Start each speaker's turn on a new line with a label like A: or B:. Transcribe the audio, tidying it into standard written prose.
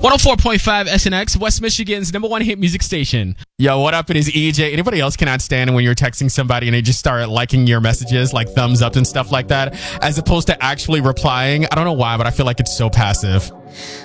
A: 104.5 SNX, West Michigan's #1 hit music station.
B: Yo, what up? It is EJ. Anybody else cannot stand when you're texting somebody and they just start liking your messages, like thumbs up and stuff like that, as opposed to actually replying. I don't know why, but I feel like it's so passive.